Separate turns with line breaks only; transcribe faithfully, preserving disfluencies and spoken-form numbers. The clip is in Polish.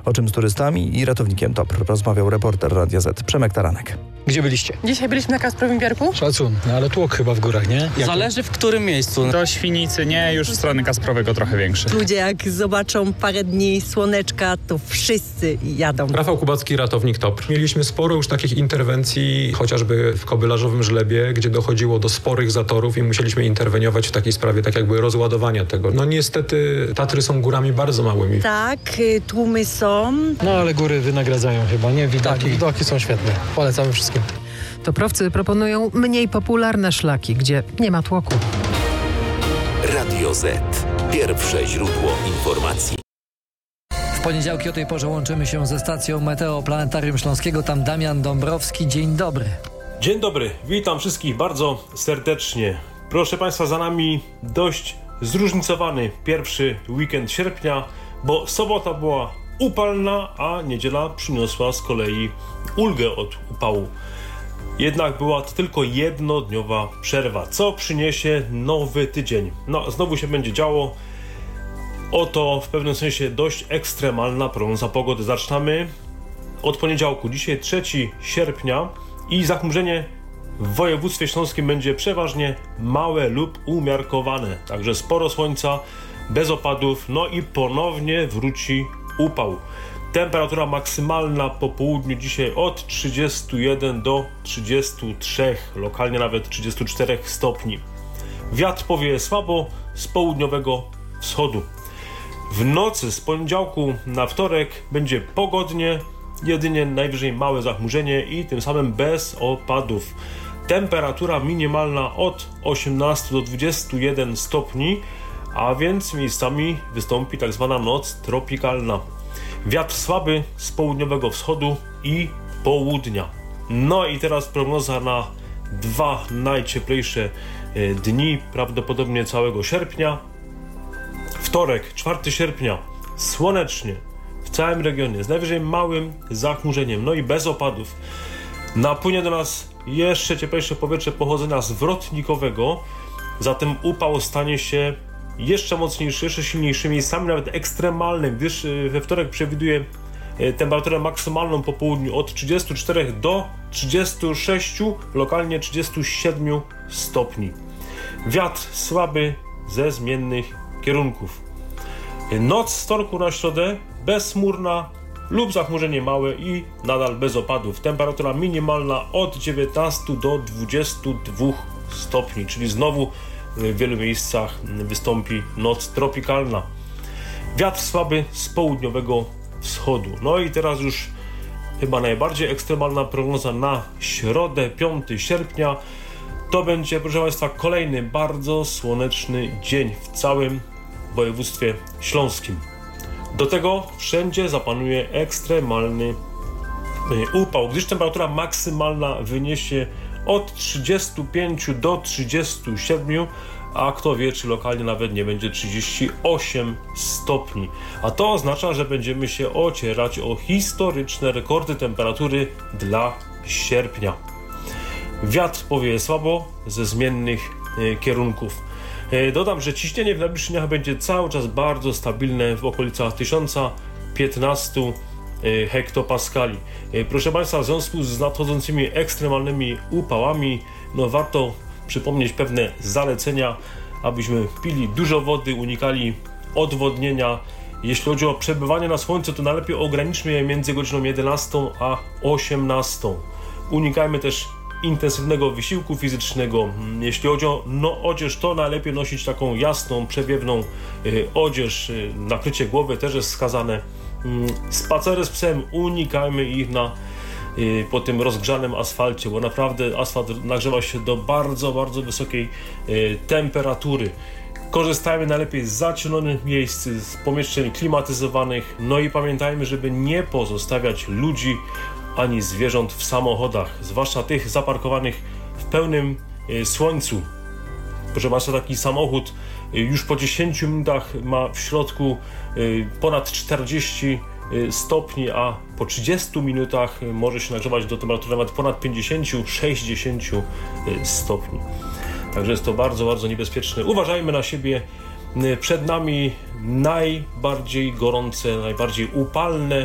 O czym z turystami i ratownikiem TOPR rozmawiał reporter Radia Z Przemek Taranek.
Gdzie byliście?
Dzisiaj byliśmy na Kasprowym Jarku.
Szacun, no ale tłok chyba w górach, nie? Jak
Zależy w którym miejscu.
Do Świnicy nie, już w stronę Kasprowego trochę większy.
Ludzie jak zobaczą parę dni słoneczka, to wszyscy jadą.
Rafał Kubacki, ratownik TOPR. Mieliśmy sporo już takich interwencji, chociażby w Kobylarzowym Żlebie, gdzie dochodziło do sporych zatorów i musieliśmy interweniować w takiej sprawie, tak jakby rozładowania tego. No niestety Tatry są górami bardzo małymi.
Tak, tłumy są.
No ale góry wynagradzają chyba, nie? Widoki, tak, widoki są świetne. Polecamy wszystkim.
Toprowcy proponują mniej popularne szlaki, gdzie nie ma tłoku.
Radio Z. Pierwsze źródło informacji.
W poniedziałki o tej porze łączymy się ze stacją Meteo Planetarium Śląskiego. Tam Damian Dąbrowski. Dzień dobry.
Dzień dobry. Witam wszystkich bardzo serdecznie. Proszę Państwa, za nami dość zróżnicowany pierwszy weekend sierpnia, bo sobota była upalna, a niedziela przyniosła z kolei ulgę od upału. Jednak była to tylko jednodniowa przerwa, co przyniesie nowy tydzień. No, znowu się będzie działo. Oto w pewnym sensie dość ekstremalna prognoza pogody. Zaczynamy od poniedziałku. Dzisiaj trzeciego sierpnia i zachmurzenie w województwie śląskim będzie przeważnie małe lub umiarkowane. Także sporo słońca, bez opadów, no i ponownie wróci upał. Temperatura maksymalna po południu dzisiaj od trzydziestu jeden do trzydziestu trzech, lokalnie nawet trzydziestu czterech stopni. Wiatr powieje słabo z południowego wschodu. W nocy z poniedziałku na wtorek będzie pogodnie, jedynie najwyżej małe zachmurzenie i tym samym bez opadów. Temperatura minimalna od osiemnastu do dwudziestu jeden stopni, a więc miejscami wystąpi tak zwana noc tropikalna. Wiatr słaby z południowego wschodu i południa. No i teraz prognoza na dwa najcieplejsze dni, prawdopodobnie całego sierpnia. Wtorek, czwartego sierpnia, słonecznie w całym regionie, z najwyżej małym zachmurzeniem, no i bez opadów. Napłynie do nas jeszcze cieplejsze powietrze pochodzenia zwrotnikowego, zatem upał stanie się jeszcze mocniejszy, jeszcze silniejszy, miejscami nawet ekstremalny, gdyż we wtorek przewiduje temperaturę maksymalną po południu od trzydziestu czterech do trzydziestu sześciu, lokalnie trzydziestu siedmiu stopni. Wiatr słaby ze zmiennych kierunków. Noc z wtorku na środę bezchmurna lub zachmurzenie małe i nadal bez opadów. Temperatura minimalna od dziewiętnastu do dwudziestu dwóch stopni, czyli znowu w wielu miejscach wystąpi noc tropikalna. Wiatr słaby z południowego wschodu. No i teraz już chyba najbardziej ekstremalna prognoza na środę, piątego sierpnia. To będzie, proszę Państwa, kolejny bardzo słoneczny dzień w całym województwie śląskim. Do tego wszędzie zapanuje ekstremalny upał, gdyż temperatura maksymalna wyniesie od trzydziestu pięciu do trzydziestu siedmiu, a kto wie, czy lokalnie nawet nie będzie trzydziestu ośmiu stopni. A to oznacza, że będziemy się ocierać o historyczne rekordy temperatury dla sierpnia. Wiatr powieje słabo ze zmiennych e, kierunków. E, dodam, że ciśnienie w najbliższych dniach będzie cały czas bardzo stabilne w okolicach tysiąc piętnaście e, hektopaskali. E, proszę Państwa, w związku z nadchodzącymi ekstremalnymi upałami, no warto przypomnieć pewne zalecenia, abyśmy pili dużo wody, unikali odwodnienia. Jeśli chodzi o przebywanie na słońcu, to najlepiej ograniczmy je między godziną jedenastą a osiemnastą. Unikajmy też intensywnego wysiłku fizycznego. Jeśli chodzi o no, odzież, to najlepiej nosić taką jasną, przewiewną y, odzież. Y, nakrycie głowy też jest wskazane. Y, spacery z psem, unikajmy ich na, y, po tym rozgrzanym asfalcie, bo naprawdę asfalt nagrzewa się do bardzo, bardzo wysokiej y, temperatury. Korzystajmy najlepiej z zacienionych miejsc, z pomieszczeń klimatyzowanych. No i pamiętajmy, żeby nie pozostawiać ludzi ani zwierząt w samochodach, zwłaszcza tych zaparkowanych w pełnym y, słońcu. Proszę Państwa, taki samochód y, już po dziesięciu minutach ma w środku y, ponad czterdzieści y, stopni, a po trzydziestu minutach y, może się nagrzewać do temperatury nawet ponad pięćdziesięciu do sześćdziesięciu y, stopni. Także jest to bardzo, bardzo niebezpieczne. Uważajmy na siebie. Y, przed nami najbardziej gorące, najbardziej upalne